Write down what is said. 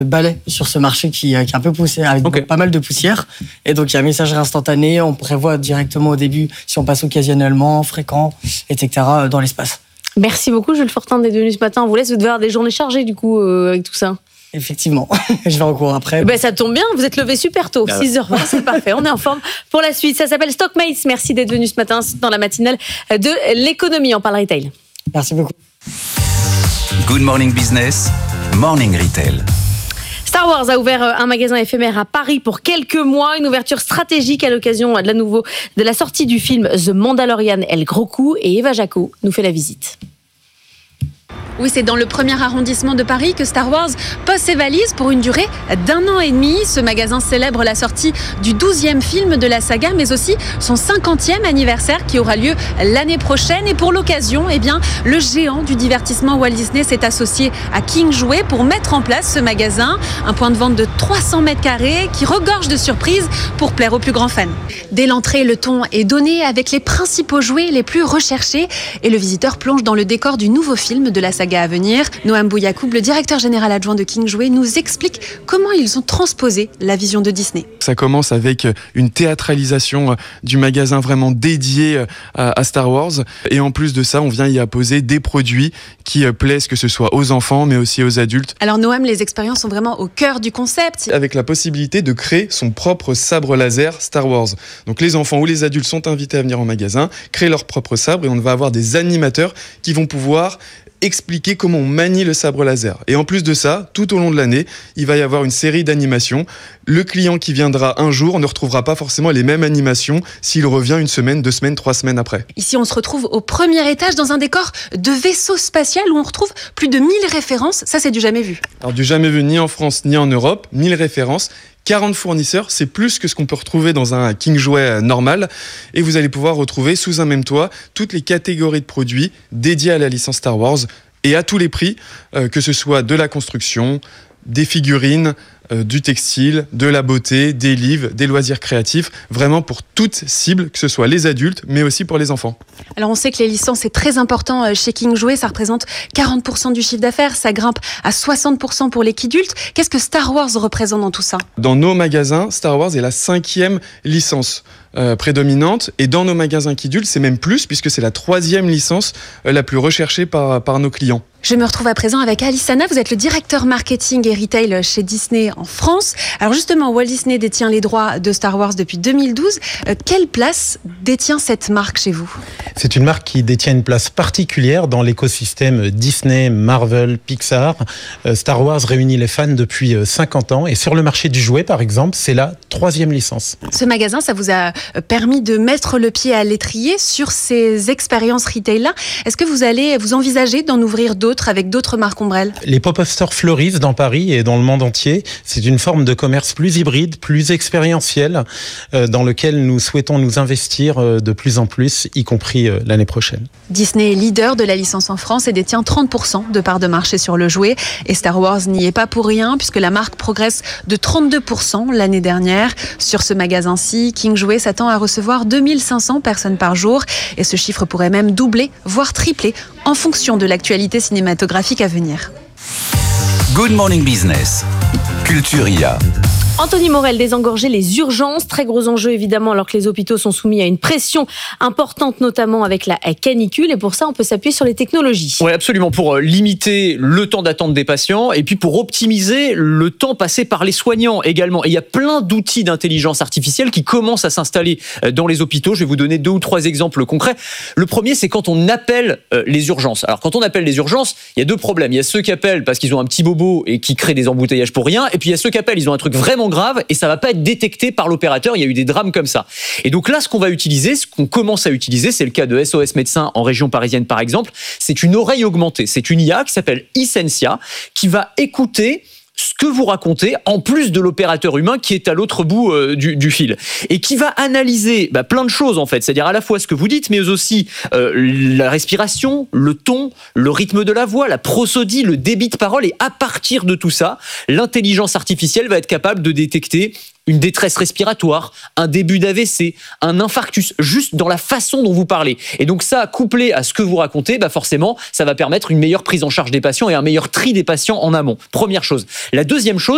balai sur ce marché qui est un peu poussé, avec pas mal de poussière. Et donc, il y a messagerie instantanée. On prévoit directement au début si on passe occasionnellement, fréquent, etc. dans l'espace. Merci beaucoup, Jules Fortin, d'être venu ce matin. On vous laisse, vous devez avoir des journées chargées, du coup, avec tout ça. Effectivement, je vais en cours après. Ça tombe bien, vous êtes levé super tôt, 6h20, c'est parfait, on est en forme pour la suite. Ça s'appelle Stockmates, merci d'être venu ce matin dans la matinale de l'économie. On parle retail. Merci beaucoup. Good Morning Business, Morning Retail. Star Wars a ouvert un magasin éphémère à Paris pour quelques mois, une ouverture stratégique à l'occasion de la sortie du film The Mandalorian El Grogu, et Eva Jaco nous fait la visite. Oui, c'est dans le 1er arrondissement de Paris que Star Wars pose ses valises pour une durée d'1 an et demi. Ce magasin célèbre la sortie du 12e film de la saga, mais aussi son 50e anniversaire qui aura lieu l'année prochaine. Et pour l'occasion, le géant du divertissement Walt Disney s'est associé à King Jouet pour mettre en place ce magasin. Un point de vente de 300 mètres carrés qui regorge de surprises pour plaire aux plus grands fans. Dès l'entrée, le ton est donné avec les principaux jouets les plus recherchés et le visiteur plonge dans le décor du nouveau film de la saga à venir. Noam Bouyakoub, le directeur général adjoint de King Jouet, nous explique comment ils ont transposé la vision de Disney. Ça commence avec une théâtralisation du magasin vraiment dédié à Star Wars. Et en plus de ça, on vient y apposer des produits qui plaisent, que ce soit aux enfants, mais aussi aux adultes. Alors Noam, les expériences sont vraiment au cœur du concept. Avec la possibilité de créer son propre sabre laser Star Wars. Donc les enfants ou les adultes sont invités à venir en magasin, créer leur propre sabre, et on va avoir des animateurs qui vont pouvoir expliquer comment on manie le sabre laser. Et en plus de ça, tout au long de l'année, il va y avoir une série d'animations. Le client qui viendra un jour ne retrouvera pas forcément les mêmes animations s'il revient 1 semaine, 2 semaines, 3 semaines après. Ici, on se retrouve au premier étage dans un décor de vaisseau spatial où on retrouve plus de 1000 références. Ça, c'est du jamais vu. Alors du jamais vu ni en France ni en Europe, 1000 références. 40 fournisseurs, c'est plus que ce qu'on peut retrouver dans un King Jouet normal. Et vous allez pouvoir retrouver sous un même toit toutes les catégories de produits dédiés à la licence Star Wars et à tous les prix, que ce soit de la construction, des figurines, du textile, de la beauté, des livres, des loisirs créatifs, vraiment pour toute cible, que ce soit les adultes, mais aussi pour les enfants. Alors on sait que les licences, c'est très important chez King Jouet, ça représente 40% du chiffre d'affaires, ça grimpe à 60% pour les kidultes. Qu'est-ce que Star Wars représente dans tout ça ? Dans nos magasins, Star Wars est la 5e licence prédominante, et dans nos magasins kidultes, c'est même plus, puisque c'est la 3e licence la plus recherchée par nos clients. Je me retrouve à présent avec Alice Hanna, vous êtes le directeur marketing et retail chez Disney en France. Alors justement, Walt Disney détient les droits de Star Wars depuis 2012. Quelle place détient cette marque chez vous ? C'est une marque qui détient une place particulière dans l'écosystème Disney, Marvel, Pixar. Star Wars réunit les fans depuis 50 ans et sur le marché du jouet, par exemple, c'est la 3e licence. Ce magasin, ça vous a permis de mettre le pied à l'étrier sur ces expériences retail-là. Est-ce que vous envisagez d'en ouvrir d'autres avec d'autres marques ombrelles ? Les pop-up stores fleurissent dans Paris et dans le monde entier. C'est une forme de commerce plus hybride, plus expérientiel, dans lequel nous souhaitons nous investir de plus en plus, y compris l'année prochaine. Disney est leader de la licence en France et détient 30% de part de marché sur le jouet. Et Star Wars n'y est pas pour rien, puisque la marque progresse de 32% l'année dernière. Sur ce magasin-ci, King Jouet s'attend à recevoir 2500 personnes par jour. Et ce chiffre pourrait même doubler, voire tripler, en fonction de l'actualité cinématographique à venir. Good Morning Business, Culture IA. Anthony Morel, désengorger les urgences, très gros enjeu évidemment alors que les hôpitaux sont soumis à une pression importante, notamment avec la canicule, et pour ça on peut s'appuyer sur les technologies. Oui, absolument, pour limiter le temps d'attente des patients et puis pour optimiser le temps passé par les soignants également. Et il y a plein d'outils d'intelligence artificielle qui commencent à s'installer dans les hôpitaux. Je vais vous donner 2 ou 3 exemples concrets. Le premier, c'est quand on appelle les urgences. Alors quand on appelle les urgences, il y a 2 problèmes. Il y a ceux qui appellent parce qu'ils ont un petit bobo et qui créent des embouteillages pour rien, et puis il y a ceux qui appellent, ils ont un truc vraiment grave et ça va pas être détecté par l'opérateur. Il y a eu des drames comme ça. Et donc là, ce qu'on commence à utiliser, c'est le cas de SOS Médecins en région parisienne par exemple, c'est une oreille augmentée. C'est une IA qui s'appelle Essentia qui va écouter ce que vous racontez, en plus de l'opérateur humain qui est à l'autre bout du fil, et qui va analyser plein de choses en fait, c'est-à-dire à la fois ce que vous dites, mais aussi la respiration, le ton, le rythme de la voix, la prosodie, le débit de parole, et à partir de tout ça, l'intelligence artificielle va être capable de détecter une détresse respiratoire, un début d'AVC, un infarctus, juste dans la façon dont vous parlez. Et donc ça, couplé à ce que vous racontez, forcément, ça va permettre une meilleure prise en charge des patients et un meilleur tri des patients en amont. Première chose. La deuxième chose,